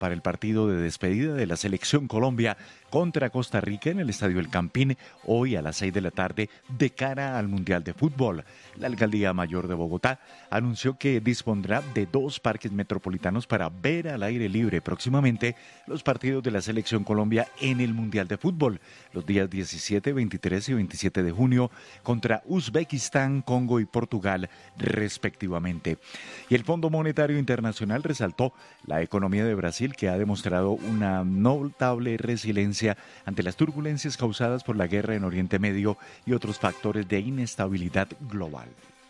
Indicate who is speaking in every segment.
Speaker 1: para el partido de despedida de la Selección Colombia contra Costa Rica en el Estadio El Campín, hoy a las 6 de la tarde, de cara al Mundial de Fútbol. La Alcaldía Mayor de Bogotá anunció que dispondrá de 2 parques metropolitanos para ver al aire libre próximamente los partidos de la Selección Colombia en el Mundial de Fútbol, los días 17, 23 y 27 de junio contra Uzbekistán, Congo y Portugal, respectivamente. Y el Fondo Monetario Internacional resaltó la economía de Brasil, que ha demostrado una notable resiliencia ante las turbulencias causadas por la guerra en Oriente Medio y otros factores de inestabilidad global.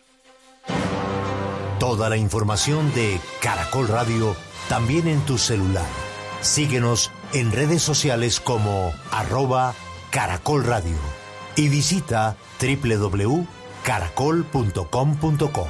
Speaker 2: Toda la información de Caracol Radio también en tu celular. Síguenos en redes sociales como @Caracol Radio y visita www.caracol.com.co.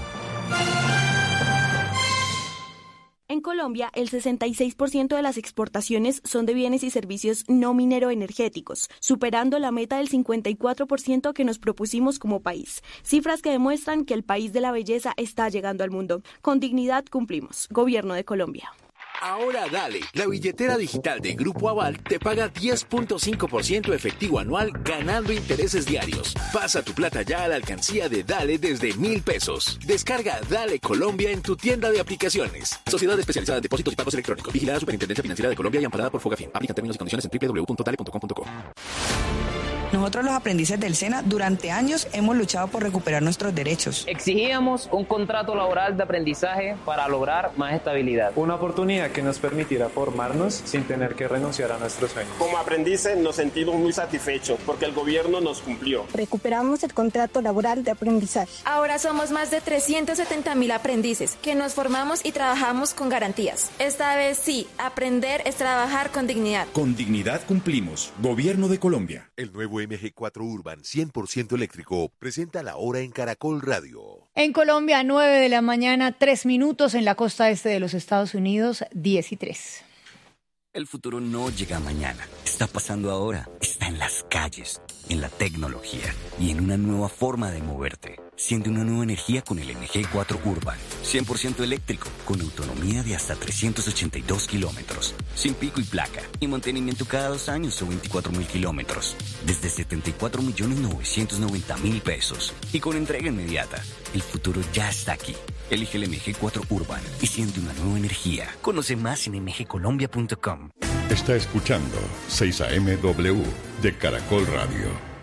Speaker 3: En Colombia, el 66% de las exportaciones son de bienes y servicios no minero-energéticos, superando la meta del 54% que nos propusimos como país. Cifras que demuestran que el país de la belleza está llegando al mundo. Con dignidad cumplimos. Gobierno de Colombia.
Speaker 4: Ahora Dale, la billetera digital de Grupo Aval te paga 10.5% efectivo anual ganando intereses diarios. Pasa tu plata ya a la alcancía de Dale desde 1,000 pesos. Descarga Dale Colombia en tu tienda de aplicaciones. Sociedad especializada en depósitos y pagos electrónicos. Vigilada Superintendencia Financiera de Colombia y amparada por Fogafín. Aplican términos y condiciones en www.dale.com.co.
Speaker 5: Nosotros los aprendices del SENA durante años hemos luchado por recuperar nuestros derechos.
Speaker 6: Exigíamos un contrato laboral de aprendizaje para lograr más estabilidad.
Speaker 7: Una oportunidad que nos permitiera formarnos sin tener que renunciar a nuestros sueños.
Speaker 8: Como aprendices nos sentimos muy satisfechos porque el gobierno nos cumplió.
Speaker 9: Recuperamos el contrato laboral de aprendizaje.
Speaker 10: Ahora somos más de 370,000 aprendices que nos formamos y trabajamos con garantías. Esta vez sí, aprender es trabajar con dignidad.
Speaker 11: Con dignidad cumplimos. Gobierno de Colombia.
Speaker 12: El nuevo MG4 Urban 100% eléctrico presenta la hora en Caracol Radio.
Speaker 13: En Colombia, 9 de la mañana, 3 minutos. En la costa este de los Estados Unidos, 10:03.
Speaker 14: El futuro no llega mañana. Está pasando ahora. Está en las calles, en la tecnología y en una nueva forma de moverte. Siente una nueva energía con el MG4 Urban. 100% eléctrico, con autonomía de hasta 382 kilómetros. Sin pico y placa. Y mantenimiento cada 2 años o 24,000 kilómetros. Desde 74,990,000 pesos. Y con entrega inmediata. El futuro ya está aquí. Elige el MG4 Urban y siente una nueva energía. Conoce más en mgcolombia.com.
Speaker 15: Está escuchando 6am de Caracol Radio.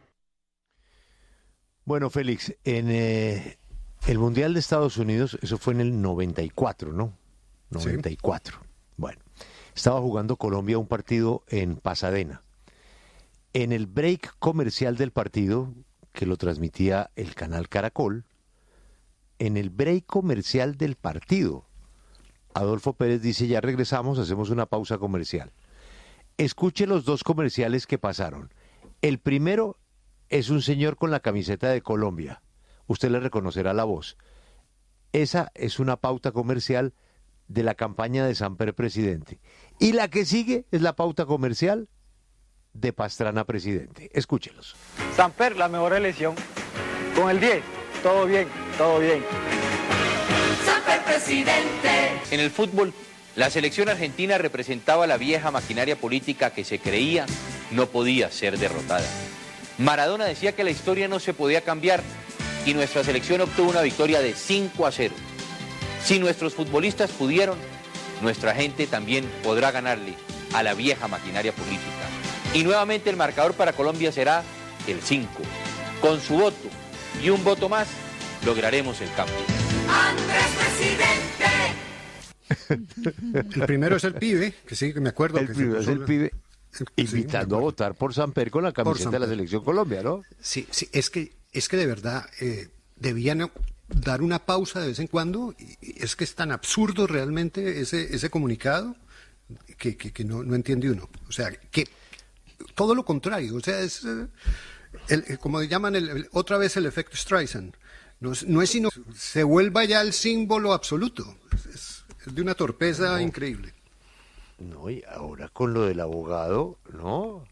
Speaker 16: Bueno, Félix, en el Mundial de Estados Unidos, eso fue en el 94, ¿no? 94. Sí. Bueno, estaba jugando Colombia un partido en Pasadena. En el break comercial del partido, que lo transmitía el canal Caracol, en el break comercial del partido, Adolfo Pérez dice: ya regresamos, hacemos una pausa comercial. Escuche los 2 comerciales que pasaron. El primero es un señor con la camiseta de Colombia. Usted le reconocerá la voz. Esa es una pauta comercial de la campaña de Samper presidente. Y la que sigue es la pauta comercial de Pastrana presidente. Escúchelos.
Speaker 17: Samper, la mejor elección. Con el 10, todo bien, todo bien.
Speaker 18: Samper presidente.
Speaker 19: En el fútbol, la selección argentina representaba la vieja maquinaria política que se creía no podía ser derrotada. Maradona decía que la historia no se podía cambiar y nuestra selección obtuvo una victoria de 5-0. Si nuestros futbolistas pudieron, nuestra gente también podrá ganarle a la vieja maquinaria política. Y nuevamente el marcador para Colombia será el 5. Con su voto y un voto más, lograremos el cambio.
Speaker 18: Andrés presidente.
Speaker 20: El primero es el pibe, que sí, que me acuerdo.
Speaker 16: El primero es el pibe. Invitando a votar por Samper con la camiseta de la Selección Colombia, ¿no?
Speaker 20: Sí, sí, es que de verdad debían dar una pausa de vez en cuando. Y es que es tan absurdo realmente ese comunicado que no entiende uno. O sea, que todo lo contrario. O sea, es como llaman otra vez el efecto Streisand. No es sino se vuelva ya el símbolo absoluto. Es de una torpeza increíble.
Speaker 16: No, y ahora con lo del abogado, ¿no?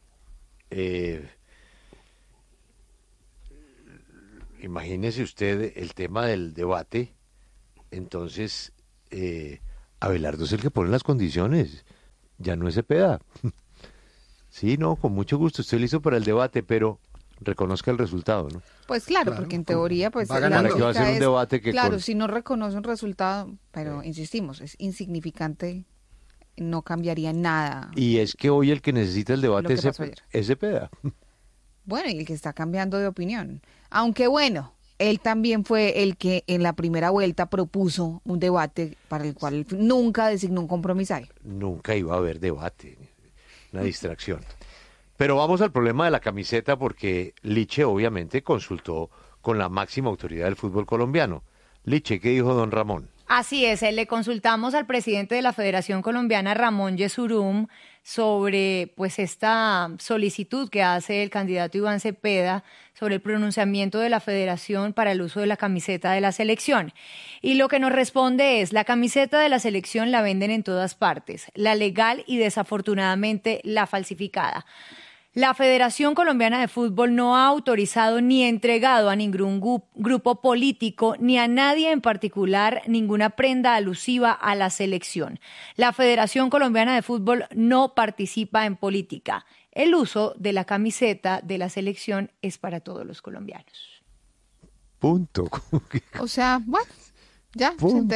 Speaker 16: Imagínese usted el tema del debate. Entonces, Abelardo es el que pone las condiciones. ya no es Cepeda. Sí, no, con mucho gusto, estoy listo para el debate, pero reconozca el resultado, ¿no?
Speaker 14: Pues claro, porque en teoría, pues
Speaker 16: ¿Para qué va a ser un debate que
Speaker 14: claro, si no reconoce un resultado, pero insistimos, es insignificante, no cambiaría nada.
Speaker 16: Y es que hoy el que necesita el debate es Cepeda.
Speaker 14: Bueno, y el que está cambiando de opinión. Aunque bueno, él también fue el que en la primera vuelta propuso un debate para el cual nunca designó un compromisario.
Speaker 16: Nunca iba a haber debate, una distracción. Pero vamos al problema de la camiseta, porque Liche obviamente consultó con la máxima autoridad del fútbol colombiano. Liche, ¿qué dijo don Ramón?
Speaker 13: Así es, le consultamos al presidente de la Federación Colombiana, Ramón Yesurum, sobre pues esta solicitud que hace el candidato Iván Cepeda sobre el pronunciamiento de la Federación para el uso de la camiseta de la selección. Y lo que nos responde es: la camiseta de la selección la venden en todas partes, la legal y desafortunadamente la falsificada. La Federación Colombiana de Fútbol no ha autorizado ni entregado a ningún grupo político ni a nadie en particular ninguna prenda alusiva a la selección. La Federación Colombiana de Fútbol no participa en política. El uso de la camiseta de la selección es para todos los colombianos.
Speaker 16: Punto.
Speaker 14: O sea, bueno, ya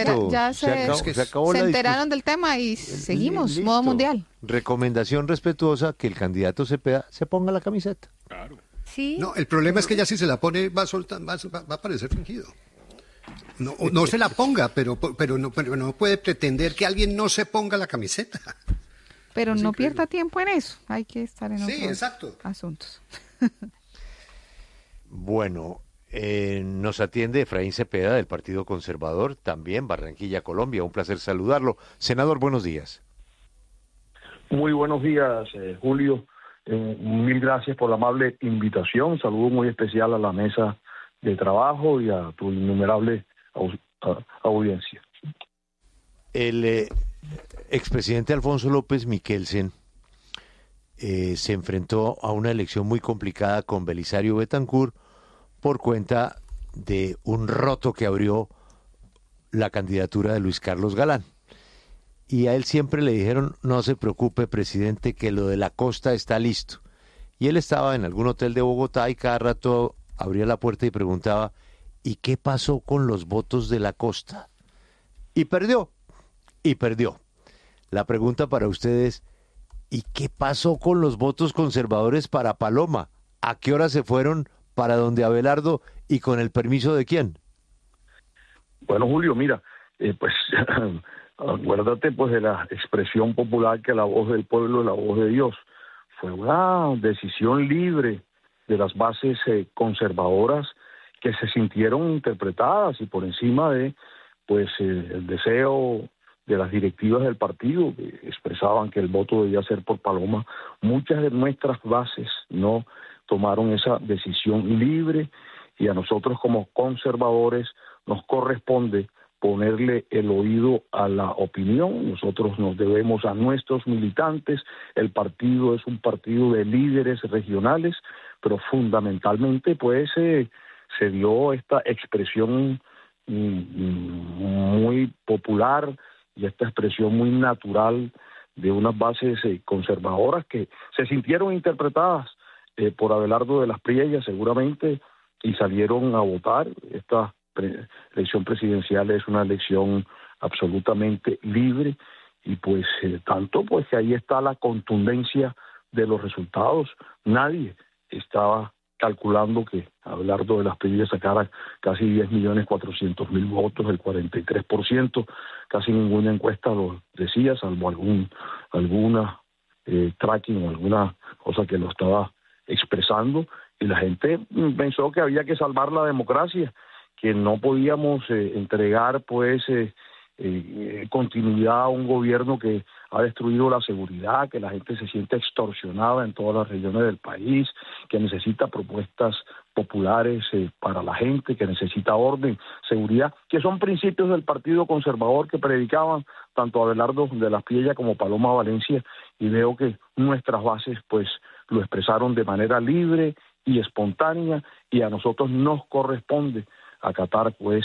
Speaker 14: se enteraron del tema y seguimos,
Speaker 16: listo.
Speaker 14: Modo mundial.
Speaker 16: Recomendación respetuosa, que el candidato Cepeda se ponga la camiseta.
Speaker 20: Claro.
Speaker 13: Sí.
Speaker 20: No, el problema es que ya si se la pone va a parecer fingido. No se la ponga, pero no puede pretender que alguien no se ponga la camiseta.
Speaker 14: Pero no pierda tiempo en eso, hay que estar en otros asuntos.
Speaker 16: Bueno, nos atiende Efraín Cepeda del Partido Conservador, también Barranquilla, Colombia. Un placer saludarlo. Senador, buenos días.
Speaker 21: Muy buenos días, Julio. Mil gracias por la amable invitación. Saludo muy especial a la mesa de trabajo y a tu innumerable audiencia.
Speaker 16: El expresidente Alfonso López Miquelsen se enfrentó a una elección muy complicada con Belisario Betancur por cuenta de un roto que abrió la candidatura de Luis Carlos Galán. Y a él siempre le dijeron: no se preocupe, presidente, que lo de la costa está listo. Y él estaba en algún hotel de Bogotá y cada rato abría la puerta y preguntaba: ¿y qué pasó con los votos de la costa? Y perdió. La pregunta para ustedes: ¿y qué pasó con los votos conservadores para Paloma? ¿A qué hora se fueron para donde Abelardo y con el permiso de quién?
Speaker 21: Bueno, Julio, mira, pues acuérdate pues de la expresión popular que la voz del pueblo es la voz de Dios. Fue una decisión libre de las bases conservadoras que se sintieron interpretadas y por encima de pues el deseo de las directivas del partido, que expresaban que el voto debía ser por Paloma. Muchas de nuestras bases no tomaron esa decisión libre y a nosotros como conservadores nos corresponde ponerle el oído a la opinión. Nosotros nos debemos a nuestros militantes. El partido es un partido de líderes regionales, pero fundamentalmente pues se dio esta expresión muy popular y esta expresión muy natural de unas bases conservadoras que se sintieron interpretadas por Abelardo de las Priellas seguramente y salieron a votar. Esta elección presidencial es una elección absolutamente libre y pues tanto pues que ahí está la contundencia de los resultados. Nadie estaba calculando que Abelardo de las Priellas sacara casi 10.400.000 votos, el 43%, casi ninguna encuesta lo decía, salvo alguna tracking o alguna cosa que lo estaba expresando, y la gente pensó que había que salvar la democracia, que no podíamos entregar pues continuidad a un gobierno que ha destruido la seguridad, que la gente se siente extorsionada en todas las regiones del país, que necesita propuestas populares para la gente, que necesita orden, seguridad, que son principios del Partido Conservador que predicaban tanto Abelardo de las Priellas como Paloma Valencia, y veo que nuestras bases pues lo expresaron de manera libre y espontánea, y a nosotros nos corresponde acatar pues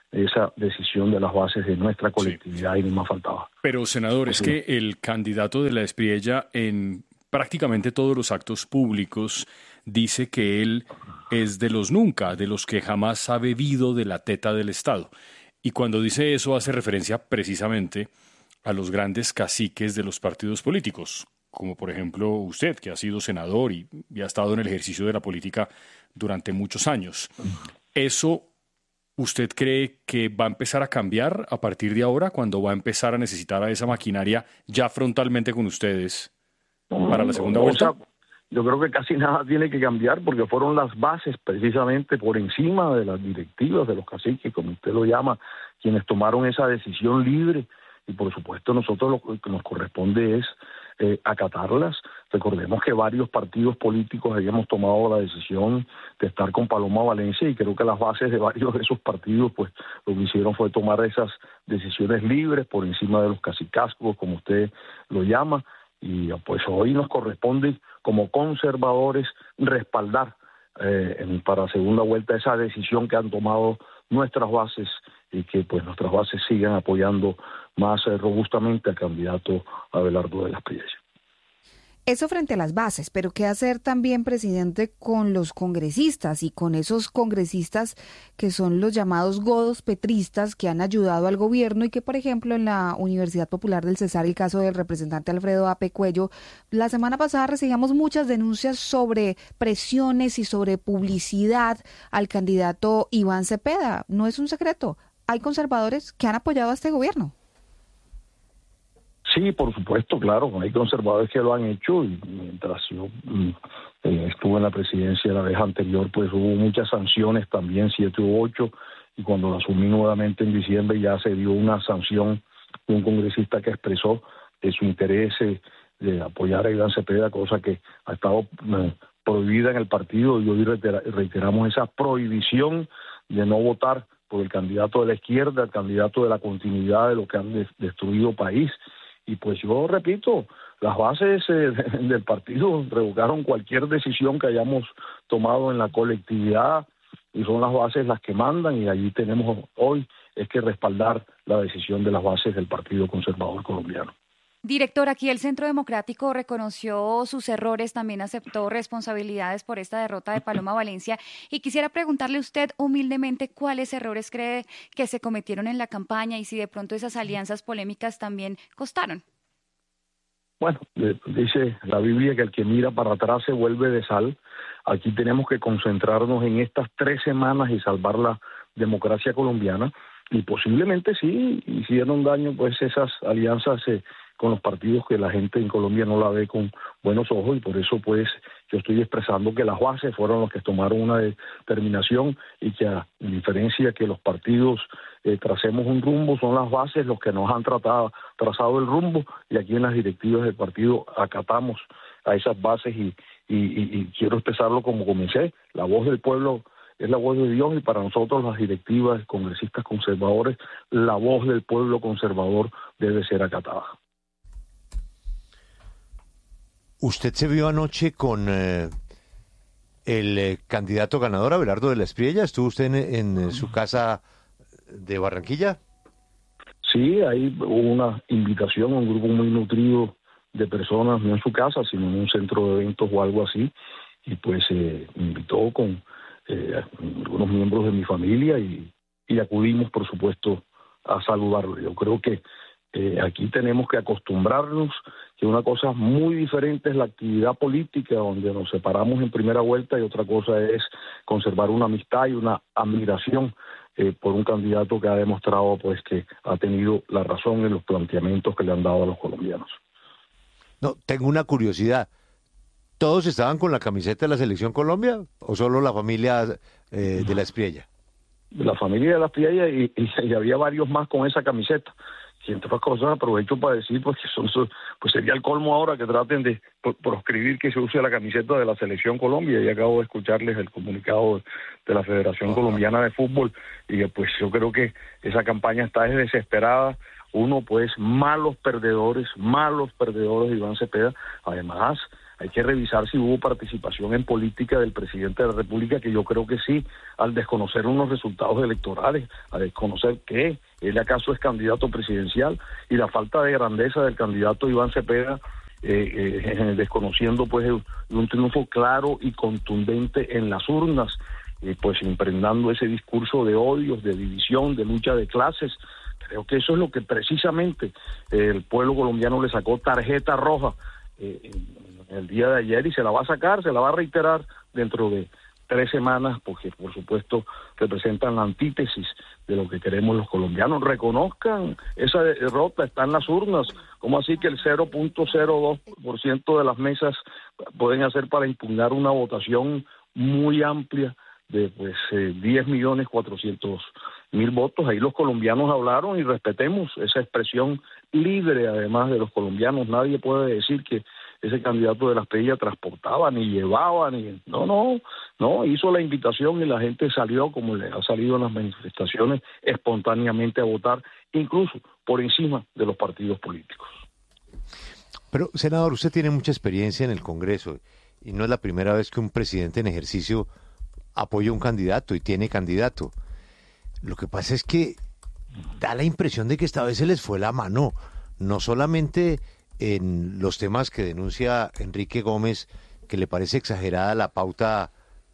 Speaker 21: esa decisión de las bases de nuestra colectividad y ni más faltaba.
Speaker 1: Pero, senador, es que el candidato de la Espriella en prácticamente todos los actos públicos dice que él es de los nunca, de los que jamás ha bebido de la teta del Estado. Y cuando dice eso hace referencia precisamente a los grandes caciques de los partidos políticos, como por ejemplo usted, que ha sido senador y ha estado en el ejercicio de la política durante muchos años. ¿Eso usted cree que va a empezar a cambiar a partir de ahora, cuando va a empezar a necesitar a esa maquinaria ya frontalmente con ustedes para la segunda vuelta?
Speaker 21: Yo creo que casi nada tiene que cambiar, porque fueron las bases precisamente por encima de las directivas de los caciques, como usted lo llama, quienes tomaron esa decisión libre, y por supuesto nosotros lo que nos corresponde es acatarlas. Recordemos que varios partidos políticos habíamos tomado la decisión de estar con Paloma Valencia, y creo que las bases de varios de esos partidos pues lo que hicieron fue tomar esas decisiones libres por encima de los cacicazgos, como usted lo llama, y pues hoy nos corresponde como conservadores respaldar para segunda vuelta esa decisión que han tomado nuestras bases, y que pues nuestras bases sigan apoyando más robustamente al candidato Abelardo de la Espriella.
Speaker 22: Eso frente a las bases, pero ¿qué hacer también, presidente, con los congresistas y con esos congresistas que son los llamados godos petristas que han ayudado al gobierno y que, por ejemplo, en la Universidad Popular del Cesar, el caso del representante Alfredo Ape Cuello, la semana pasada recibíamos muchas denuncias sobre presiones y sobre publicidad al candidato Iván Cepeda? No es un secreto, hay conservadores que han apoyado a este gobierno.
Speaker 21: Sí, por supuesto, claro, hay conservadores que lo han hecho, y mientras yo estuve en la presidencia la vez anterior, pues hubo muchas sanciones también, 7 u 8, y cuando la asumí nuevamente en diciembre ya se dio una sanción de un congresista que expresó su interés de apoyar a Iván Cepeda, cosa que ha estado prohibida en el partido, y hoy reiteramos esa prohibición de no votar por el candidato de la izquierda, el candidato de la continuidad de lo que han destruido país. Y pues yo repito, las bases del partido revocaron cualquier decisión que hayamos tomado en la colectividad, y son las bases las que mandan, y allí tenemos hoy es que respaldar la decisión de las bases del Partido Conservador Colombiano.
Speaker 23: Director, aquí el Centro Democrático reconoció sus errores, también aceptó responsabilidades por esta derrota de Paloma Valencia, y quisiera preguntarle a usted humildemente cuáles errores cree que se cometieron en la campaña y si de pronto esas alianzas polémicas también costaron.
Speaker 21: Bueno, dice la Biblia que el que mira para atrás se vuelve de sal. Aquí tenemos que concentrarnos en estas 3 semanas y salvar la democracia colombiana, y posiblemente sí hicieron daño pues esas alianzas con los partidos, que la gente en Colombia no la ve con buenos ojos, y por eso pues yo estoy expresando que las bases fueron los que tomaron una determinación, y que a diferencia que los partidos tracemos un rumbo, son las bases los que nos han trazado el rumbo, y aquí en las directivas del partido acatamos a esas bases, y quiero expresarlo como comencé: la voz del pueblo es la voz de Dios, y para nosotros las directivas, congresistas conservadores, la voz del pueblo conservador debe ser acatada.
Speaker 16: ¿Usted se vio anoche con el candidato ganador, Abelardo de la Espriella? ¿Estuvo usted en su casa de Barranquilla? Sí, ahí hubo una invitación a un grupo muy nutrido de personas, no en su casa, sino en un centro de eventos o algo así, y pues me invitó con algunos miembros de mi familia, y acudimos, por supuesto, a saludarlo. Yo creo que aquí tenemos que acostumbrarnos que una cosa muy diferente es la actividad política, donde nos separamos en primera vuelta, y otra cosa es conservar una amistad y una admiración por un candidato que ha demostrado pues que ha tenido la razón en los planteamientos que le han dado a los colombianos. No, tengo una curiosidad. ¿Todos estaban con la camiseta de la Selección Colombia o solo la familia de la Espriella?
Speaker 21: La familia de la Espriella, y había varios más con esa camiseta. Y entre otras cosas aprovecho para decir pues que pues sería el colmo ahora que traten de proscribir que se use la camiseta de la Selección Colombia, y acabo de escucharles el comunicado de la Federación Colombiana de Fútbol, y pues yo creo que esa campaña está desesperada. Uno pues malos perdedores de Iván Cepeda. Además hay que revisar si hubo participación en política del presidente de la República, que yo creo que sí, al desconocer unos resultados electorales, a desconocer que él acaso es candidato presidencial, y la falta de grandeza del candidato Iván Cepeda, desconociendo pues un triunfo claro y contundente en las urnas, pues impregnando ese discurso de odios, de división, de lucha de clases. Creo que eso es lo que precisamente el pueblo colombiano le sacó tarjeta roja el día de ayer, y se la va a sacar, se la va a reiterar dentro de 3 semanas, porque por supuesto representan la antítesis de lo que queremos los colombianos. Reconozcan esa derrota, está en las urnas. ¿Cómo así que el 0.02% de las mesas pueden hacer para impugnar una votación muy amplia de 10.400.000 votos? Ahí los colombianos hablaron, y respetemos esa expresión libre, además de los colombianos. Nadie puede decir que ese candidato de la Espriella transportaba, ni llevaba, ni... No, hizo la invitación y la gente salió, como le ha salido en las manifestaciones, espontáneamente a votar, incluso por encima de los partidos políticos.
Speaker 16: Pero, senador, usted tiene mucha experiencia en el Congreso, y no es la primera vez que un presidente en ejercicio apoya un candidato y tiene candidato. Lo que pasa es que da la impresión de que esta vez se les fue la mano, no solamente en los temas que denuncia Enrique Gómez, que le parece exagerada la pauta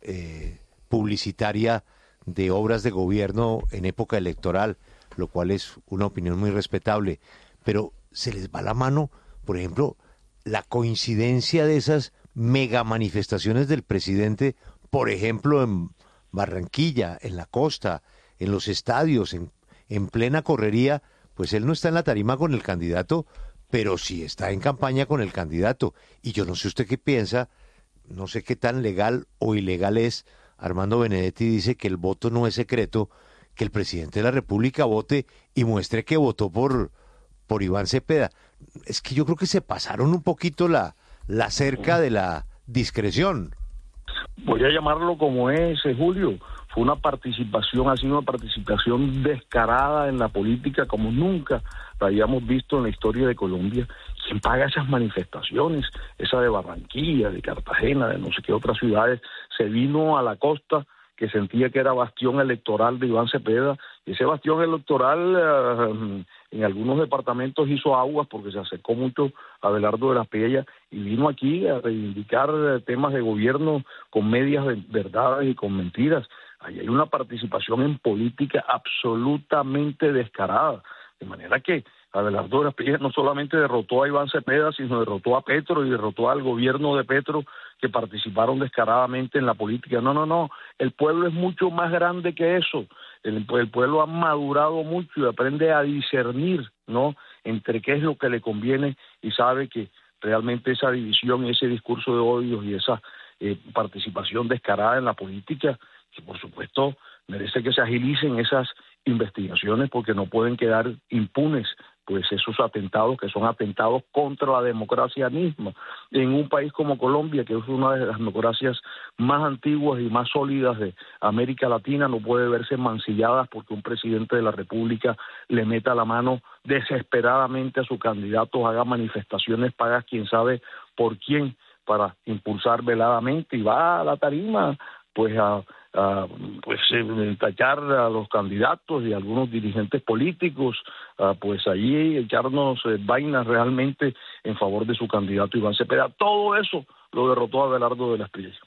Speaker 16: publicitaria de obras de gobierno en época electoral, lo cual es una opinión muy respetable, pero se les va la mano, por ejemplo, la coincidencia de esas mega manifestaciones del presidente, por ejemplo, en Barranquilla, en la costa, en los estadios, en plena correría. Pues él no está en la tarima con el candidato, pero sí está en campaña con el candidato. Y yo no sé usted qué piensa, no sé qué tan legal o ilegal es. Armando Benedetti dice que el voto no es secreto, que el presidente de la República vote y muestre que votó por Iván Cepeda. Es que yo creo que se pasaron un poquito la cerca de la discreción.
Speaker 21: Voy a llamarlo como es, Julio. Fue una participación, ha sido una participación descarada en la política como nunca la habíamos visto en la historia de Colombia. ¿Quién paga esas manifestaciones? Esa de Barranquilla, de Cartagena, de no sé qué otras ciudades. Se vino a la costa, que sentía que era bastión electoral de Iván Cepeda, y ese bastión electoral en algunos departamentos hizo aguas porque se acercó mucho a Abelardo de la Espriella y vino aquí a reivindicar temas de gobierno con medias verdades y con mentiras. Ahí hay una participación en política absolutamente descarada, de manera que Abelardo de la Espriella no solamente derrotó a Iván Cepeda, sino derrotó a Petro y derrotó al gobierno de Petro, que participaron descaradamente en la política. No, el pueblo es mucho más grande que eso. El pueblo ha madurado mucho y aprende a discernir, ¿no?, entre qué es lo que le conviene, y sabe que realmente esa división y ese discurso de odios y esa participación descarada en la política, que por supuesto merece que se agilicen esas investigaciones, porque no pueden quedar impunes pues esos atentados, que son atentados contra la democracia misma. En un país como Colombia, que es una de las democracias más antiguas y más sólidas de América Latina, no puede verse mancilladas porque un presidente de la República le meta la mano desesperadamente a su candidato, haga manifestaciones pagas quién sabe por quién para impulsar veladamente, y va a la tarima pues a tachar a los candidatos y a algunos dirigentes políticos, pues allí echarnos vainas realmente en favor de su candidato Iván Cepeda. Todo eso lo derrotó a Abelardo de la Espriella.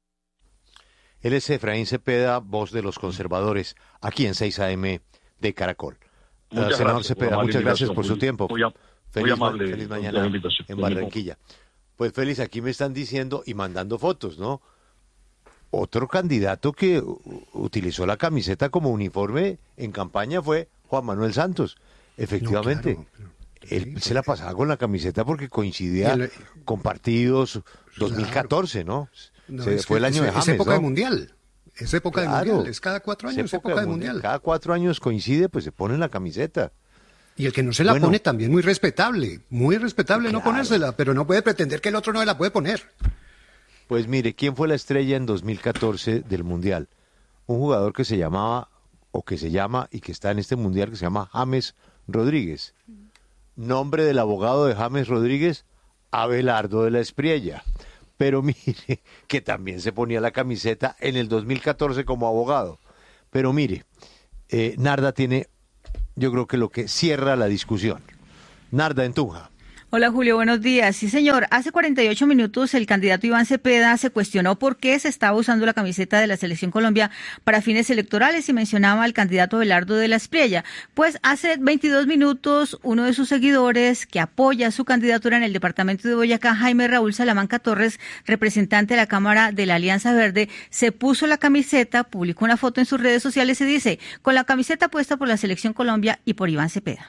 Speaker 16: Él es Efraín Cepeda, voz de los conservadores, aquí en 6 AM de Caracol. Senador Cepeda, muchas gracias por su tiempo. Feliz mañana en Barranquilla. Pues Félix, aquí me están diciendo y mandando fotos, ¿no? Otro candidato que utilizó la camiseta como uniforme en campaña fue Juan Manuel Santos. Efectivamente, no, claro. Él se la pasaba con la camiseta porque coincidía con partidos 2014, ¿no? Fue el año de James,
Speaker 20: es época
Speaker 16: ¿no?
Speaker 20: de mundial. Es época de mundial. Es cada 4 años, es época de mundial.
Speaker 16: Cada 4 años coincide, pues se pone la camiseta.
Speaker 20: Y el que no se la pone también muy respetable no ponérsela, pero no puede pretender que el otro no se la puede poner.
Speaker 16: Pues mire, ¿quién fue la estrella en 2014 del Mundial? Un jugador que se llamaba, o que se llama, y que está en este Mundial, que se llama James Rodríguez. Nombre del abogado de James Rodríguez, Abelardo de la Espriella. Pero mire, que también se ponía la camiseta en el 2014 como abogado. Pero mire, Narda tiene, yo creo que lo que cierra la discusión. Narda, en Tunja.
Speaker 2: Hola Julio, buenos días. Sí señor, hace 48 minutos el candidato Iván Cepeda se cuestionó por qué se estaba usando la camiseta de la Selección Colombia para fines electorales y mencionaba al candidato Belardo de la Espriella. Pues hace 22 minutos uno de sus seguidores que apoya su candidatura en el departamento de Boyacá, Jaime Raúl Salamanca Torres, representante de la Cámara de la Alianza Verde, se puso la camiseta, publicó una foto en sus redes sociales y dice, con la camiseta puesta por la Selección Colombia y por Iván Cepeda.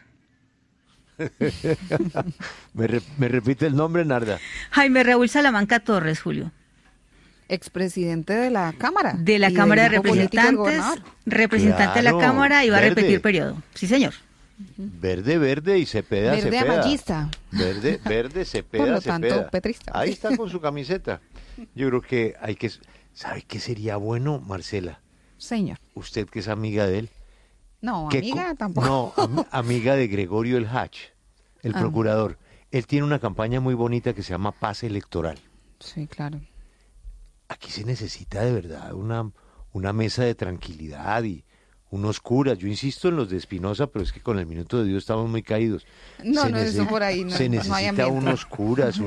Speaker 16: ¿Me repite el nombre, Narda?
Speaker 2: Jaime Raúl Salamanca Torres, Julio.
Speaker 22: Expresidente de la Cámara.
Speaker 2: De la Cámara de Representantes, representante de la Cámara y va a repetir periodo. Sí, señor.
Speaker 16: Verde y Cepeda,
Speaker 22: verde amallista.
Speaker 16: Verde, Cepeda,
Speaker 22: por lo tanto,
Speaker 16: Cepeda.
Speaker 22: petrista.
Speaker 16: Ahí está con su camiseta. Yo creo que hay que... ¿Sabe qué sería bueno, Marcela?
Speaker 22: Señor.
Speaker 16: Usted que es amiga de él.
Speaker 22: No, amiga tampoco.
Speaker 16: No, amiga de Gregorio El Hach, el procurador. Él tiene una campaña muy bonita que se llama Paz Electoral.
Speaker 22: Sí, claro.
Speaker 16: Aquí se necesita de verdad una mesa de tranquilidad y unos curas. Yo insisto en los de Espinosa, pero es que con el minuto de Dios estamos muy caídos.
Speaker 22: Eso por ahí no.
Speaker 16: Se necesita
Speaker 22: no
Speaker 16: unos curas,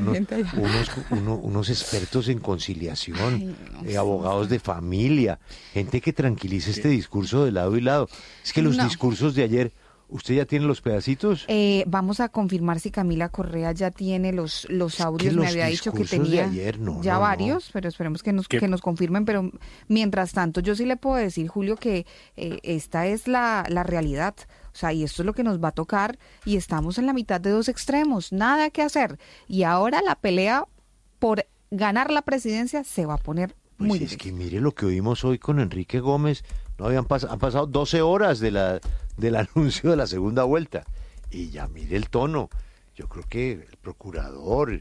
Speaker 16: unos expertos en conciliación, abogados de familia, gente que tranquilice este discurso de lado y lado. Es que los discursos de ayer... ¿Usted ya tiene los pedacitos?
Speaker 22: Vamos a confirmar si Camila Correa ya tiene los audios. Me había dicho que tenía
Speaker 16: ayer,
Speaker 22: varios, pero esperemos que nos confirmen. Pero mientras tanto, yo sí le puedo decir, Julio, que esta es la realidad. O sea, y esto es lo que nos va a tocar y estamos en la mitad de dos extremos. Nada que hacer. Y ahora la pelea por ganar la presidencia se va a poner muy difícil.
Speaker 16: Es que mire lo que oímos hoy con Enrique Gómez. No han pasado 12 horas del anuncio de la segunda vuelta. Y ya mire el tono. Yo creo que el procurador,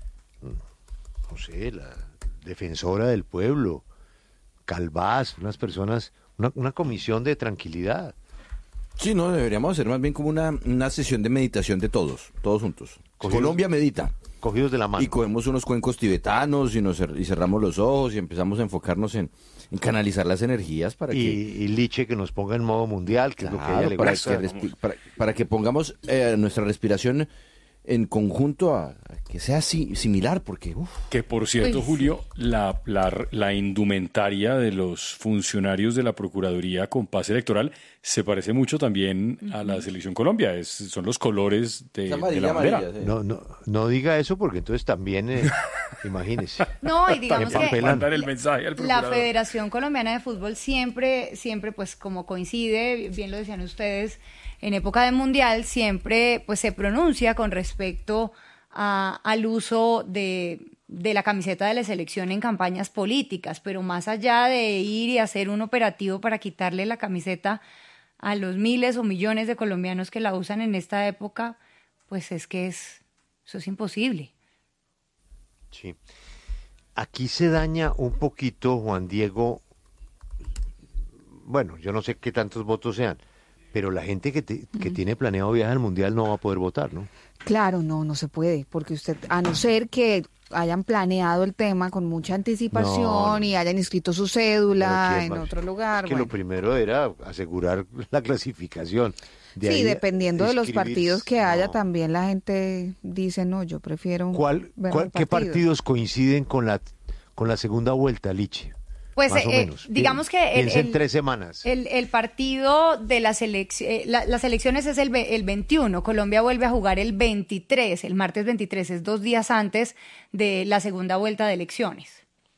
Speaker 16: no sé, la defensora del pueblo, Calvás, unas personas, una comisión de tranquilidad.
Speaker 3: Sí, no, deberíamos hacer más bien como una sesión de meditación de todos juntos. Colombia medita.
Speaker 16: Cogidos de la mano.
Speaker 3: Y cogemos unos cuencos tibetanos y cerramos los ojos y empezamos a enfocarnos en canalizar las energías para que...
Speaker 16: Y Liche que nos ponga en modo mundial, que es lo que a ella le gusta.
Speaker 3: Para que pongamos nuestra respiración en conjunto a que sea similar, porque...
Speaker 1: Que por cierto, Julio, la indumentaria de los funcionarios de la Procuraduría con paz electoral se parece mucho también a la Selección Colombia. Son los colores de la bandera.
Speaker 3: Sí.
Speaker 16: No diga eso porque entonces también, imagínese.
Speaker 13: No, y digamos que
Speaker 1: mandar el mensaje al
Speaker 13: la Federación Colombiana de Fútbol siempre, pues como coincide, bien lo decían ustedes, en época de mundial siempre pues se pronuncia con respecto al uso de la camiseta de la selección en campañas políticas, pero más allá de ir y hacer un operativo para quitarle la camiseta a los miles o millones de colombianos que la usan en esta época, pues es que eso es imposible.
Speaker 16: Sí. Aquí se daña un poquito, Juan Diego, bueno, yo no sé qué tantos votos sean, pero la gente que tiene planeado viajar al Mundial no va a poder votar, ¿no?
Speaker 22: Claro, no se puede, porque usted, a no ser que hayan planeado el tema con mucha anticipación y hayan inscrito su cédula en otro lugar.
Speaker 16: Es que lo primero era asegurar la clasificación.
Speaker 22: Sí, dependiendo de los partidos que haya, también la gente dice, no, yo prefiero...
Speaker 16: ¿Qué partidos coinciden con la segunda vuelta, Liche?
Speaker 13: Pues digamos que
Speaker 16: en 3 semanas.
Speaker 13: El partido de las elecciones es el 21. Colombia vuelve a jugar el 23, el martes 23, es 2 días antes de la segunda vuelta de elecciones.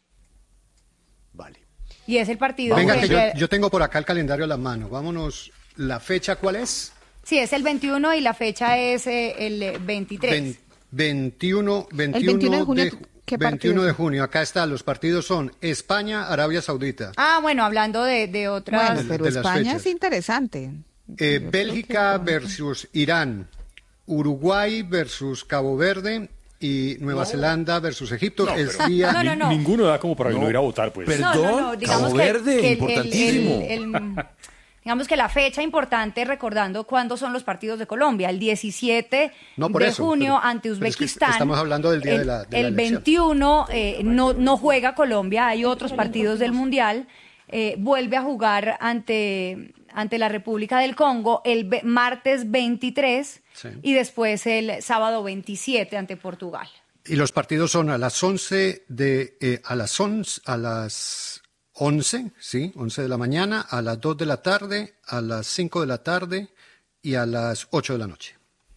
Speaker 16: Vale.
Speaker 13: Y es el partido...
Speaker 20: Venga, que yo tengo por acá el calendario a la mano. Vámonos, ¿la fecha cuál es?
Speaker 13: Sí, es el 21 y la fecha es el 23.
Speaker 22: 21 de junio.
Speaker 20: 21 de junio, acá está, los partidos son España, Arabia Saudita.
Speaker 13: Bueno, hablando de otras...
Speaker 22: Bueno, pero España es interesante.
Speaker 20: Bélgica versus Irán, Uruguay versus Cabo Verde y Nueva Zelanda versus Egipto.
Speaker 1: No. Ninguno da como para no ir a votar, pues.
Speaker 3: Perdón,
Speaker 13: digamos
Speaker 3: Cabo Verde,
Speaker 13: que
Speaker 3: importantísimo.
Speaker 13: digamos que la fecha importante, recordando cuándo son los partidos de Colombia, el 17 de junio ante Uzbekistán.
Speaker 20: Es que estamos hablando del día de la
Speaker 13: el 21 no juega Colombia, hay otros partidos del Mundial, vuelve a jugar ante la República del Congo el martes 23 y después el sábado 27 ante Portugal.
Speaker 20: Y los partidos son a las 11 11 de la mañana, a las 2 de la tarde, a las 5 de la tarde y a las 8 de la noche.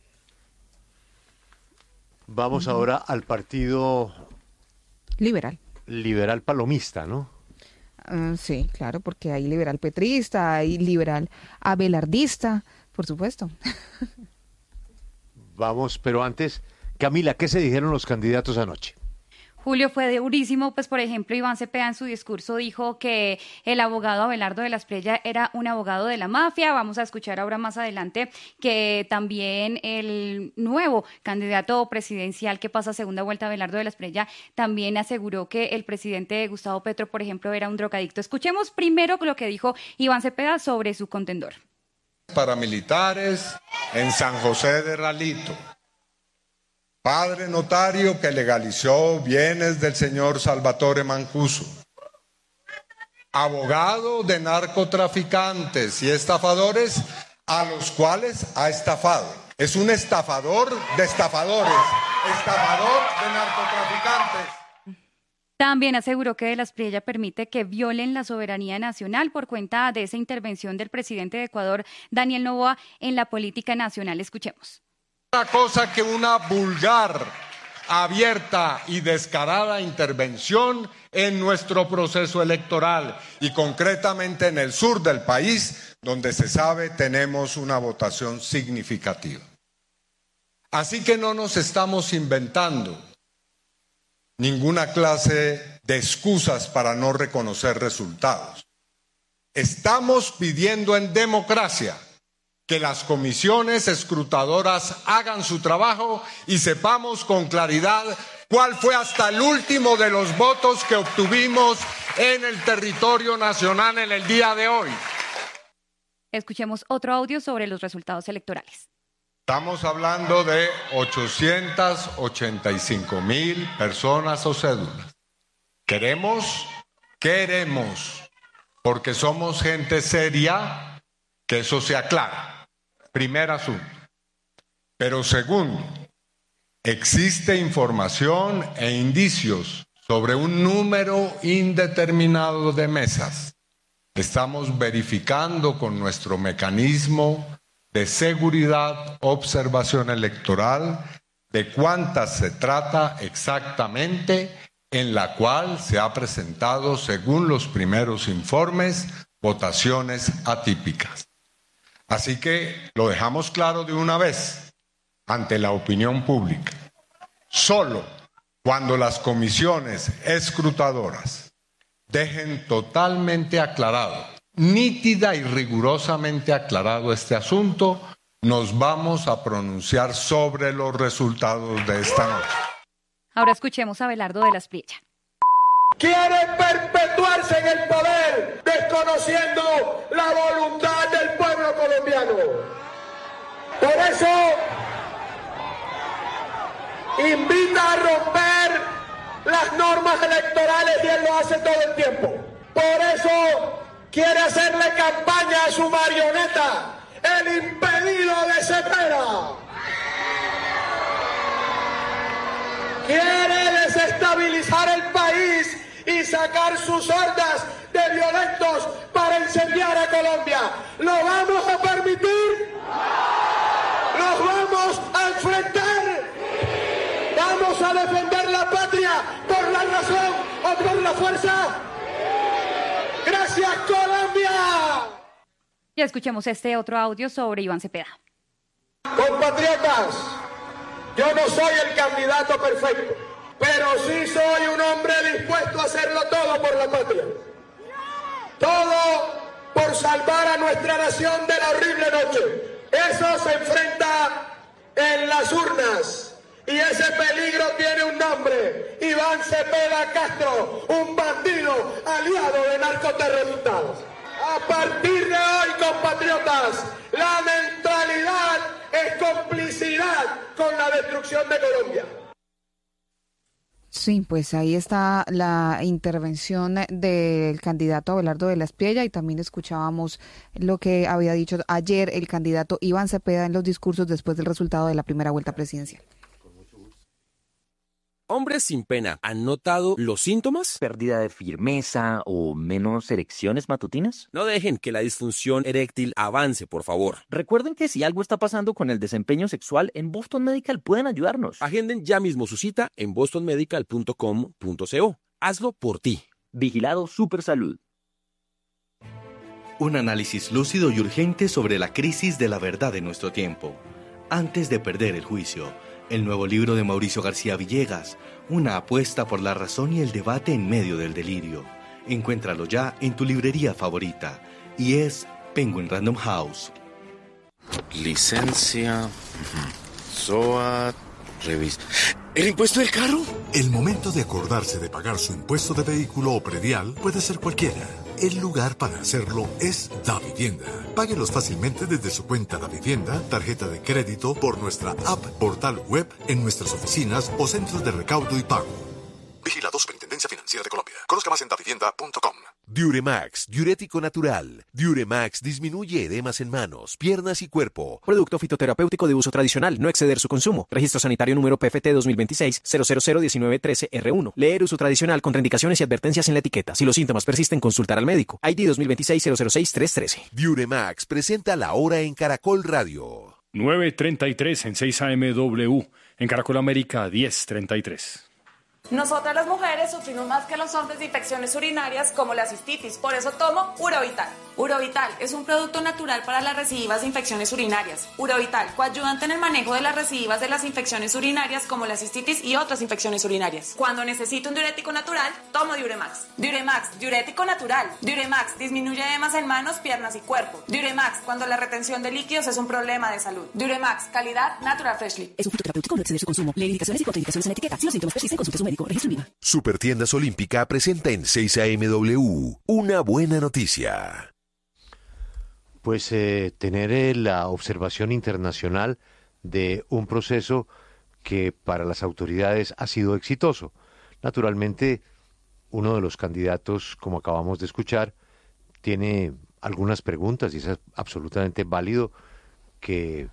Speaker 16: Vamos ahora al partido liberal palomista, ¿no?
Speaker 22: Sí, claro, porque hay liberal petrista, hay liberal abelardista, por supuesto.
Speaker 16: Vamos, pero antes, Camila, ¿qué se dijeron los candidatos anoche?
Speaker 23: Julio, fue durísimo, pues por ejemplo Iván Cepeda en su discurso dijo que el abogado Abelardo de la Espriella era un abogado de la mafia. Vamos a escuchar ahora más adelante que también el nuevo candidato presidencial que pasa a segunda vuelta, Abelardo de la Espriella, también aseguró que el presidente Gustavo Petro, por ejemplo, era un drogadicto. Escuchemos primero lo que dijo Iván Cepeda sobre su contendor.
Speaker 4: Paramilitares en San José de Ralito. Padre notario que legalizó bienes del señor Salvatore Mancuso. Abogado de narcotraficantes y estafadores a los cuales ha estafado. Es un estafador de estafadores, estafador de narcotraficantes.
Speaker 23: También aseguró que de la Espriella permite que violen la soberanía nacional por cuenta de esa intervención del presidente de Ecuador, Daniel Noboa, en la política nacional. Escuchemos.
Speaker 4: Otra cosa que una vulgar, abierta y descarada intervención en nuestro proceso electoral y concretamente en el sur del país, donde se sabe tenemos una votación significativa. Así que no nos estamos inventando ninguna clase de excusas para no reconocer resultados. Estamos pidiendo en democracia que las comisiones escrutadoras hagan su trabajo y sepamos con claridad cuál fue hasta el último de los votos que obtuvimos en el territorio nacional en el día de hoy.
Speaker 23: Escuchemos otro audio sobre los resultados electorales.
Speaker 4: Estamos hablando de 885,000 personas o cédulas. Queremos, porque somos gente seria, que eso se aclara. Primer asunto. Pero segundo, existe información e indicios sobre un número indeterminado de mesas. Estamos verificando con nuestro mecanismo de seguridad, observación electoral, de cuántas se trata exactamente, en la cual se ha presentado, según los primeros informes, votaciones atípicas. Así que lo dejamos claro de una vez ante la opinión pública. Solo cuando las comisiones escrutadoras dejen totalmente aclarado, nítida y rigurosamente aclarado este asunto, nos vamos a pronunciar sobre los resultados de esta noche.
Speaker 23: Ahora escuchemos a Abelardo de la Espriella.
Speaker 5: Quieren perpetuarse en el poder, desconociendo la voluntad del pueblo colombiano. Por eso, invita a romper las normas electorales y él lo hace todo el tiempo. Por eso, quiere hacerle campaña a su marioneta, el impedido de Cepeda. Quiere desestabilizar el país y sacar sus hordas de violentos para incendiar a Colombia. ¿Lo vamos a permitir? ¿Los vamos a enfrentar? ¿Vamos a defender la patria por la razón o por la fuerza? ¡Gracias, Colombia!
Speaker 23: Y escuchemos este otro audio sobre Iván Cepeda.
Speaker 5: Compatriotas, yo no soy el candidato perfecto, pero sí soy un hombre dispuesto a hacerlo todo por la patria. Todo por salvar a nuestra nación de la horrible noche. Eso se enfrenta en las urnas y ese peligro tiene un nombre: Iván Cepeda Castro, un bandido aliado de narcoterroristas. A partir de hoy, compatriotas, la neutralidad es complicidad con la destrucción de Colombia.
Speaker 22: Sí, pues ahí está la intervención del candidato Abelardo de la Espriella y también escuchábamos lo que había dicho ayer el candidato Iván Cepeda en los discursos después del resultado de la primera vuelta presidencial.
Speaker 6: Hombres sin pena, ¿han notado los síntomas?
Speaker 7: ¿Pérdida de firmeza o menos erecciones matutinas?
Speaker 6: No dejen que la disfunción eréctil avance, por favor.
Speaker 7: Recuerden que si algo está pasando con el desempeño sexual, en Boston Medical pueden ayudarnos.
Speaker 6: Agenden ya mismo su cita en bostonmedical.com.co. Hazlo por ti.
Speaker 7: Vigilado Supersalud.
Speaker 8: Un análisis lúcido y urgente sobre la crisis de la verdad en nuestro tiempo. Antes de perder el juicio. El nuevo libro de Mauricio García Villegas, una apuesta por la razón y el debate en medio del delirio. Encuéntralo ya en tu librería favorita. Y es Penguin Random House.
Speaker 24: Licencia, SOAT, revista. ¿El impuesto del carro?
Speaker 25: El momento de acordarse de pagar su impuesto de vehículo o predial puede ser cualquiera. El lugar para hacerlo es Davivienda. Páguelos fácilmente desde su cuenta Davivienda, tarjeta de crédito, por nuestra app, portal web, en nuestras oficinas o centros de recaudo y pago. Vigilado Superintendencia Financiera de Colombia. Conozca más en davivienda.com.
Speaker 12: Duremax, diurético natural. Duremax disminuye edemas en manos, piernas y cuerpo.
Speaker 26: Producto fitoterapéutico de uso tradicional, no exceder su consumo. Registro sanitario número PFT 2026-0001913R1. Leer uso tradicional, contraindicaciones y advertencias en la etiqueta. Si los síntomas persisten, consultar al médico. ID 2026-006-313.
Speaker 12: Duremax presenta La Hora en Caracol Radio.
Speaker 1: 9:33 en 6 AM/W. En Caracol América 10:33.
Speaker 27: Nosotras las mujeres sufrimos más que los hombres de infecciones urinarias como la cistitis, por eso tomo Urovital. Urovital es un producto natural para las recidivas de infecciones urinarias. Urovital, coayudante en el manejo de las recidivas de las infecciones urinarias como la cistitis y otras infecciones urinarias. Cuando necesito un diurético natural, tomo Diuremax. Diuremax, diurético natural. Diuremax disminuye edemas en manos, piernas y cuerpo. Diuremax, cuando la retención de líquidos es un problema de salud. Diuremax, calidad Natural Freshly.
Speaker 28: Es un fitoterapéutico, no exceder su consumo. Lee indicaciones y contraindicaciones en la etiqueta. Si los síntomas persisten, consulte a su médico. Registro en Viva.
Speaker 12: Supertiendas Olímpica presenta en 6 AM/W una buena noticia.
Speaker 16: Pues tener la observación internacional de un proceso que para las autoridades ha sido exitoso. Naturalmente, uno de los candidatos, como acabamos de escuchar, tiene algunas preguntas y es absolutamente válido que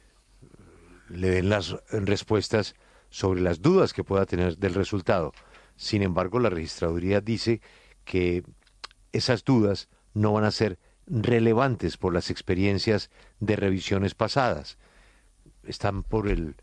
Speaker 16: le den las respuestas sobre las dudas que pueda tener del resultado. Sin embargo, la registraduría dice que esas dudas no van a ser relevantes por las experiencias de revisiones pasadas. Están por el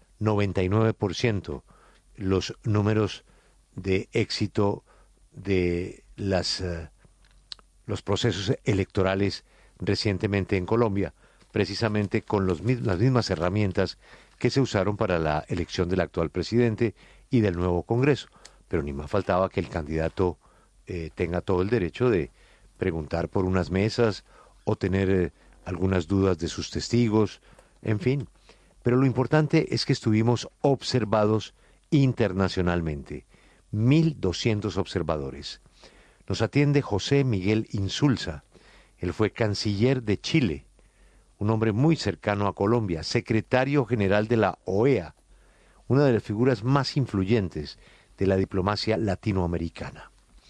Speaker 16: 99% los números de éxito de los procesos electorales recientemente en Colombia, precisamente con las mismas herramientas que se usaron para la elección del actual presidente y del nuevo Congreso. Pero ni más faltaba que el candidato tenga todo el derecho de preguntar por unas mesas o tener algunas dudas de sus testigos, en fin. Pero lo importante es que estuvimos observados internacionalmente, 1.200 observadores. Nos atiende José Miguel Insulza. Él fue canciller de Chile, un hombre muy cercano a Colombia, secretario general de la OEA, una de las figuras más influyentes de la diplomacia latinoamericana.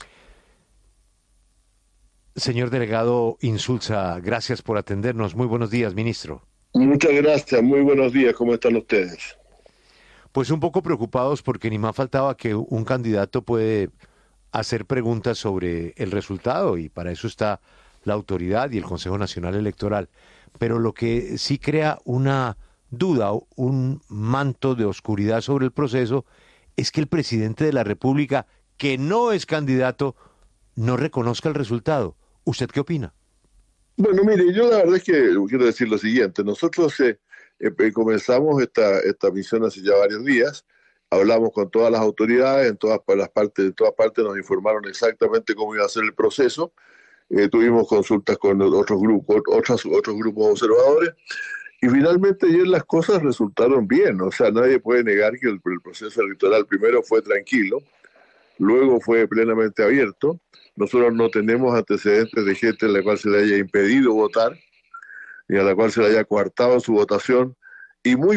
Speaker 16: Señor delegado Insulza, gracias por atendernos. Muy buenos días, ministro.
Speaker 29: Muchas gracias, muy buenos días. ¿Cómo están ustedes?
Speaker 16: Pues un poco preocupados porque ni más faltaba que un candidato puede hacer preguntas sobre el resultado y para eso está la autoridad y el Consejo Nacional Electoral. Pero lo que sí crea una duda, un manto de oscuridad sobre el proceso, es que el presidente de la República, que no es candidato, no reconozca el resultado. ¿Usted qué opina?
Speaker 29: Bueno, mire, yo la verdad es que quiero decir lo siguiente. Nosotros comenzamos esta misión hace ya varios días. Hablamos con todas las autoridades, de todas partes nos informaron exactamente cómo iba a ser el proceso. Tuvimos consultas con otros grupos observadores. Y finalmente ayer las cosas resultaron bien. O sea, nadie puede negar que el proceso electoral primero fue tranquilo. luego fue plenamente abierto. Nosotros no tenemos antecedentes de gente a la cual se le haya impedido votar, ni a la cual se le haya coartado su votación, y hubo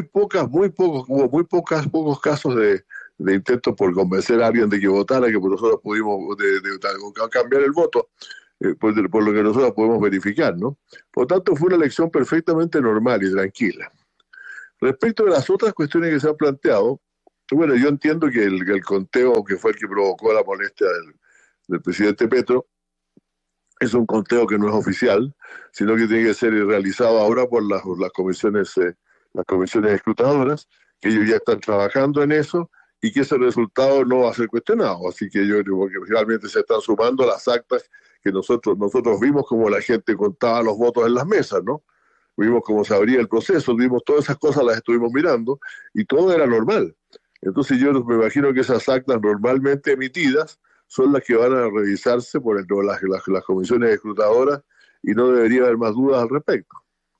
Speaker 29: pocos casos de intentos por convencer a alguien de que votara, que nosotros pudimos de cambiar el voto, por lo que nosotros podemos verificar, ¿no? Por lo tanto, fue una elección perfectamente normal y tranquila. Respecto de las otras cuestiones que se han planteado, bueno, yo entiendo que el conteo que fue el que provocó la molestia del presidente Petro es un conteo que no es oficial, sino que tiene que ser realizado ahora por las comisiones escrutadoras, que ellos ya están trabajando en eso y que ese resultado no va a ser cuestionado. Así que yo creo que realmente se están sumando las actas que nosotros vimos como la gente contaba los votos en las mesas, ¿no? Vimos cómo se abría el proceso, vimos todas esas cosas, las estuvimos mirando y todo era normal. Entonces yo me imagino que esas actas normalmente emitidas son las que van a revisarse por las comisiones escrutadoras y no debería haber más dudas al respecto.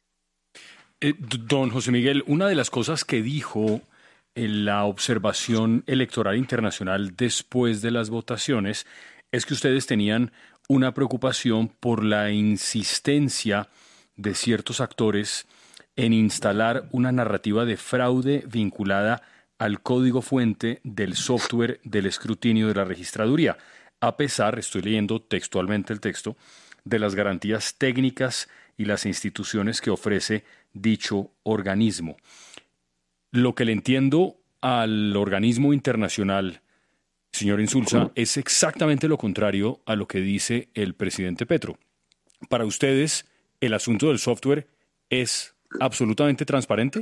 Speaker 1: Don José Miguel, una de las cosas que dijo en la observación electoral internacional después de las votaciones es que ustedes tenían una preocupación por la insistencia de ciertos actores en instalar una narrativa de fraude vinculada al código fuente del software del escrutinio de la registraduría, a pesar, estoy leyendo textualmente el texto, de las garantías técnicas y las instituciones que ofrece dicho organismo. Lo que le entiendo al organismo internacional, señor Insulza, es exactamente lo contrario a lo que dice el presidente Petro. Para ustedes, ¿el asunto del software es absolutamente transparente?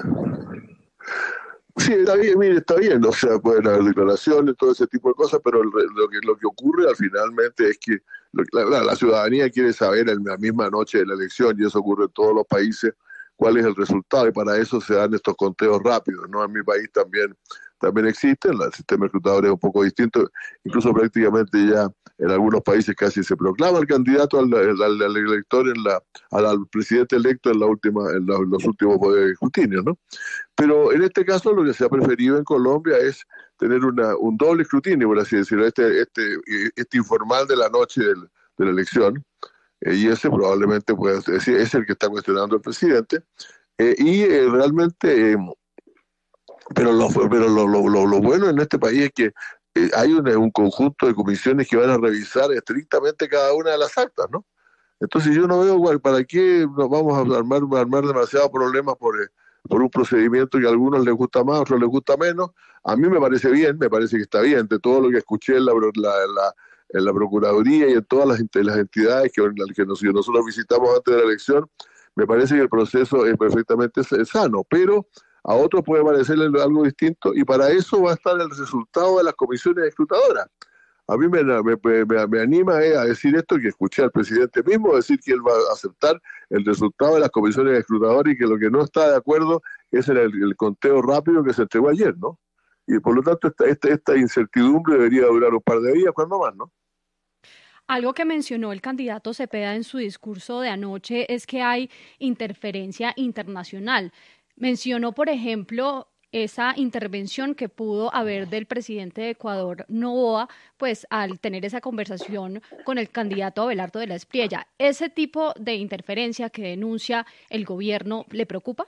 Speaker 29: Sí, está bien, o sea, pues las declaraciones, todo ese tipo de cosas, pero lo que ocurre al finalmente es que la ciudadanía quiere saber en la misma noche de la elección, y eso ocurre en todos los países, cuál es el resultado, y para eso se dan estos conteos rápidos, ¿no? En mi país también existen, el sistema escrutador es un poco distinto, incluso prácticamente ya en algunos países casi se proclama el candidato al elector, al presidente electo en los últimos poderes escrutinios, ¿no? Pero en este caso lo que se ha preferido en Colombia es tener un doble escrutinio, por así decirlo, este informal de la noche de la elección, y ese probablemente es el que está cuestionando el presidente, realmente... Pero lo bueno en este país es que hay un conjunto de comisiones que van a revisar estrictamente cada una de las actas, ¿no? Entonces yo no veo para qué nos vamos a armar demasiados problemas por un procedimiento que a algunos les gusta más, a otros les gusta menos. A mí me parece bien, me parece que está bien, de todo lo que escuché en la Procuraduría y en todas las entidades que nosotros visitamos antes de la elección, me parece que el proceso es perfectamente sano, pero a otros puede parecerle algo distinto, y para eso va a estar el resultado de las comisiones escrutadoras. A mí me anima a decir esto, que escuché al presidente mismo decir que él va a aceptar el resultado de las comisiones escrutadoras y que lo que no está de acuerdo es el conteo rápido que se entregó ayer, ¿no? Y por lo tanto esta incertidumbre debería durar un par de días, cuando más, ¿no?
Speaker 9: Algo que mencionó el candidato Cepeda en su discurso de anoche es que hay interferencia internacional. Mencionó, por ejemplo, esa intervención que pudo haber del presidente de Ecuador, Noboa, pues al tener esa conversación con el candidato Abelardo de la Espriella. ¿Ese tipo de interferencia que denuncia el gobierno le preocupa?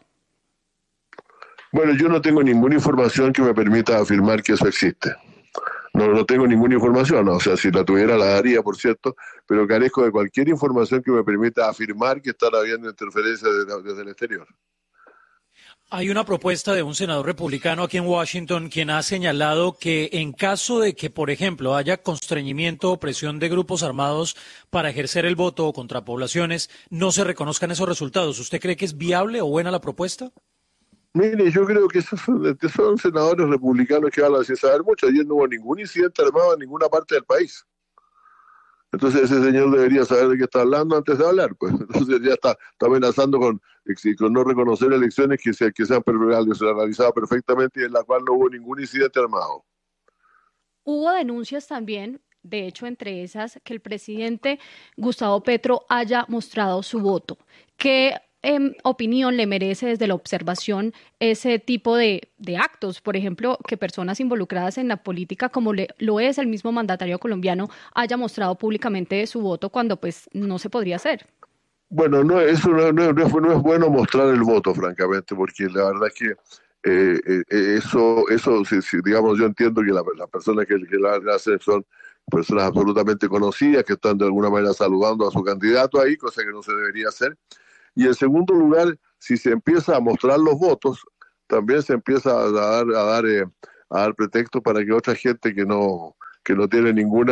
Speaker 29: Bueno, yo no tengo ninguna información que me permita afirmar que eso existe. No tengo ninguna información, o sea, si la tuviera la daría, por cierto, pero carezco de cualquier información que me permita afirmar que está habiendo interferencia desde el exterior.
Speaker 10: Hay una propuesta de un senador republicano aquí en Washington quien ha señalado que en caso de que, por ejemplo, haya constreñimiento o presión de grupos armados para ejercer el voto contra poblaciones, no se reconozcan esos resultados. ¿Usted cree que es viable o buena la propuesta?
Speaker 29: Mire, yo creo que esos son senadores republicanos que hablan sin saber mucho. Ayer no hubo ningún incidente armado en ninguna parte del país. Entonces ese señor debería saber de qué está hablando antes de hablar, pues. Entonces ya está amenazando con no reconocer elecciones que se han realizado perfectamente y en la cual no hubo ningún incidente armado.
Speaker 9: Hubo denuncias también, de hecho entre esas, que el presidente Gustavo Petro haya mostrado su voto. ¿Qué opinión le merece desde la observación ese tipo de actos? Por ejemplo, que personas involucradas en la política, como lo es el mismo mandatario colombiano, haya mostrado públicamente su voto cuando pues no se podría hacer.
Speaker 29: Bueno, no es bueno mostrar el voto, francamente, porque la verdad es que eso digamos, yo entiendo que las personas que la hacen son personas absolutamente conocidas, que están de alguna manera saludando a su candidato ahí, cosa que no se debería hacer. Y en segundo lugar, si se empieza a mostrar los votos, también se empieza a dar pretexto para que otra gente que no tiene ningún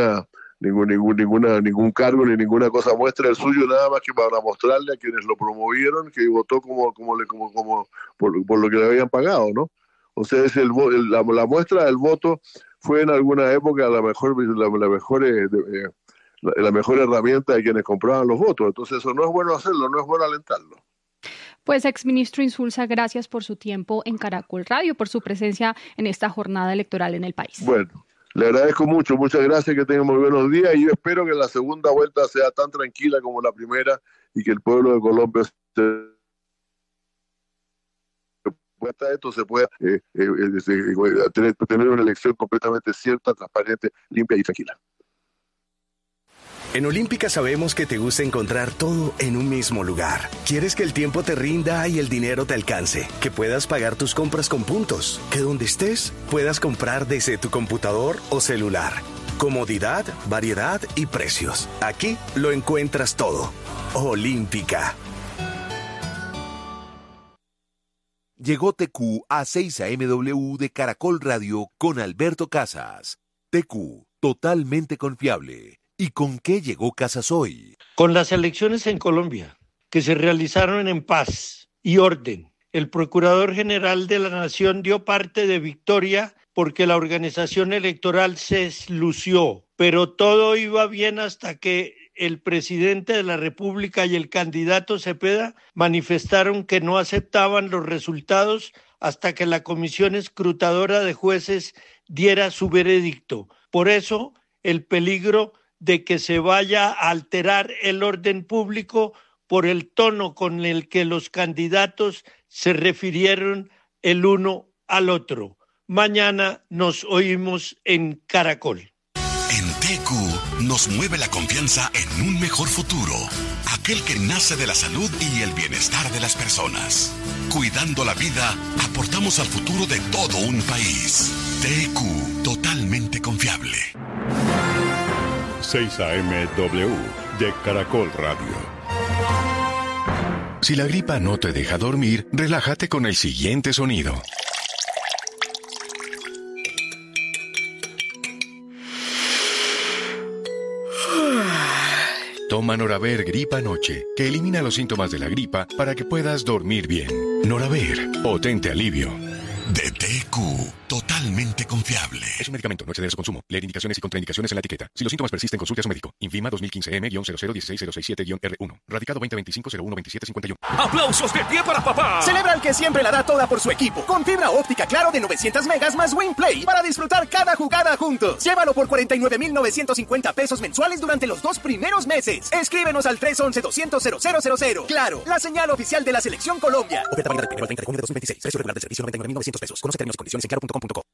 Speaker 29: cargo ni ninguna cosa muestre el suyo, nada más que para mostrarle a quienes lo promovieron que votó por lo que le habían pagado, ¿no? O sea, la muestra del voto fue en alguna época la mejor herramienta de quienes compraban los votos. Entonces eso no es bueno hacerlo, no es bueno alentarlo.
Speaker 9: Pues, exministro Insulza, gracias por su tiempo en Caracol Radio, por su presencia en esta jornada electoral en el país.
Speaker 29: Bueno, le agradezco mucho, muchas gracias, que tengan muy buenos días, y yo espero que la segunda vuelta sea tan tranquila como la primera y que el pueblo de Colombia se pueda tener una elección completamente cierta, transparente, limpia y tranquila.
Speaker 2: En Olímpica sabemos que te gusta encontrar todo en un mismo lugar. Quieres que el tiempo te rinda y el dinero te alcance, que puedas pagar tus compras con puntos, que donde estés puedas comprar desde tu computador o celular. Comodidad, variedad y precios. Aquí lo encuentras todo. Olímpica.
Speaker 12: Llegó TQ a 6 AMW de Caracol Radio con Alberto Casas. TQ, totalmente confiable. ¿Y con qué llegó Casas hoy?
Speaker 3: Con las elecciones en Colombia, que se realizaron en paz y orden. El Procurador General de la Nación dio parte de victoria porque la organización electoral se lució, pero todo iba bien hasta que el presidente de la República y el candidato Cepeda manifestaron que no aceptaban los resultados hasta que la Comisión Escrutadora de Jueces diera su veredicto. Por eso, el peligro de que se vaya a alterar el orden público por el tono con el que los candidatos se refirieron el uno al otro. Mañana nos oímos en Caracol.
Speaker 11: En TQ nos mueve la confianza en un mejor futuro, aquel que nace de la salud y el bienestar de las personas. Cuidando la vida, aportamos al futuro de todo un país. TQ, totalmente confiable.
Speaker 14: 6 AMW de Caracol Radio.
Speaker 15: Si la gripa no te deja dormir, relájate con el siguiente sonido. Toma Noraver Gripa Noche, que elimina los síntomas de la gripa para que puedas dormir bien. Noraver, potente alivio.
Speaker 11: De TQ, totalmente confiable.
Speaker 15: Es un medicamento, no exceder su consumo. Leer indicaciones y contraindicaciones en la etiqueta. Si los síntomas persisten, consulte a su médico. Invima 2015M-0016067-R1. Radicado 2025-012751.
Speaker 17: ¡Aplausos de pie para papá! Celebra al que siempre la da toda por su equipo. Con fibra óptica Claro de 900 megas más WinPlay para disfrutar cada jugada juntos. Llévalo por 49,950 pesos mensuales durante los 2 primeros meses. Escríbenos al 311-200-0000. Claro, la señal oficial de la Selección Colombia. Oferta válida del 1 al 30 de junio de 2026. Precio regular del servicio $99,900 pesos. Conoce términos y condiciones en claro.com.co.